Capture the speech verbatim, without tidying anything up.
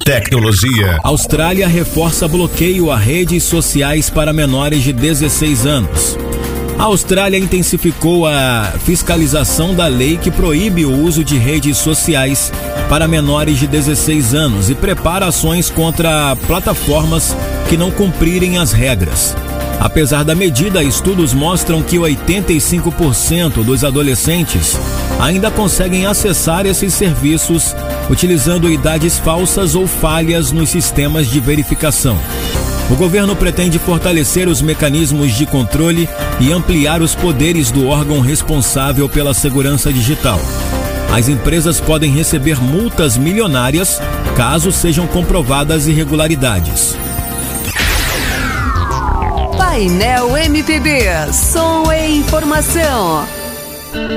tecnologia. Austrália reforça bloqueio a redes sociais para menores de dezesseis anos. A Austrália intensificou a fiscalização da lei que proíbe o uso de redes sociais para menores de dezesseis anos e prepara ações contra plataformas que não cumprirem as regras. Apesar da medida, estudos mostram que oitenta e cinco por cento dos adolescentes ainda conseguem acessar esses serviços utilizando idades falsas ou falhas nos sistemas de verificação. O governo pretende fortalecer os mecanismos de controle e ampliar os poderes do órgão responsável pela segurança digital. As empresas podem receber multas milionárias caso sejam comprovadas irregularidades. Painel M P B, som e informação.